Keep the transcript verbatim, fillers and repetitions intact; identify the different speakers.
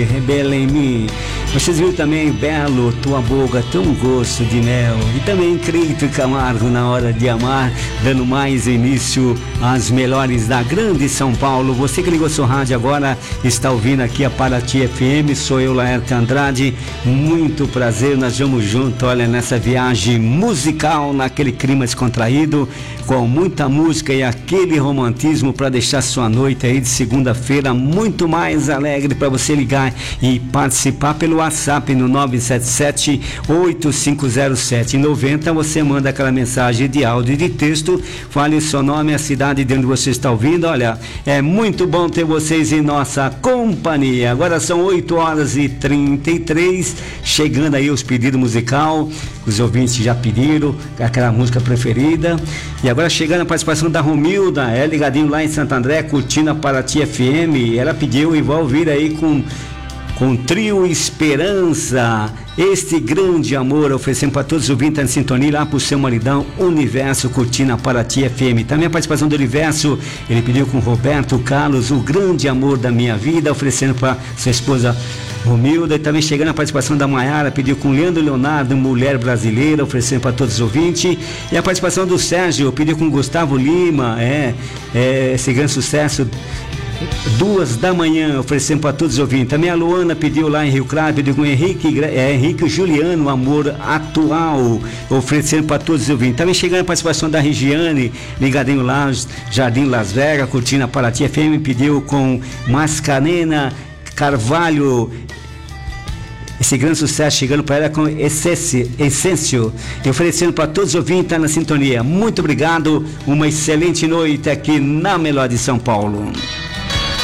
Speaker 1: Rebela em mim. Vocês viram também Belo, tua boca tem um gosto de mel. E também Creito e Camargo, Na Hora de Amar, dando mais início às melhores da grande São Paulo. Você que ligou seu rádio agora, está ouvindo aqui a Paraty F M, sou eu, Laerte Andrade. Muito prazer, nós vamos juntos, olha, nessa viagem musical, naquele clima descontraído, com muita música e aquele romantismo para deixar sua noite aí de segunda-feira muito mais alegre, para você ligar e participar pelo WhatsApp no nove sete sete, oito cinco zero sete, nove zero. Você manda aquela mensagem de áudio e de texto, fale o seu nome, a cidade de onde você está ouvindo. Olha, é muito bom ter vocês em nossa companhia. Agora são oito horas e trinta e três, chegando aí os pedidos musical, os ouvintes já pediram aquela música preferida. E agora chegando a participação da Romilda, é ligadinho lá em Santo André, curtindo a Paraty F M. Ela pediu e vai ouvir aí com com Trio Esperança, este grande amor, oferecendo para todos os ouvintes em sintonia lá para o seu maridão Universo, curtindo a Paraty F M. Também a participação do Universo, ele pediu com Roberto Carlos, o grande amor da minha vida, oferecendo para sua esposa Romilda. E também chegando a participação da Maiara, pediu com Leandro Leonardo, Mulher Brasileira, oferecendo para todos os ouvintes. E a participação do Sérgio, pediu com Gustavo Lima, é, é esse grande sucesso, Duas da Manhã, oferecendo para todos os ouvintes. Também a Luana pediu lá em Rio Claro, pediu com Henrique, é, Henrique Juliano, Amor Atual, oferecendo para todos os ouvintes. Também chegando a participação da Regiane, ligadinho lá, Jardim Las Vegas, curtindo a Paraty F M, pediu com Mascarena Carvalho, esse grande sucesso chegando para ela com Essêncio, e oferecendo para todos os ouvintes tá na sintonia. Muito obrigado, uma excelente noite aqui na Melhor de São Paulo.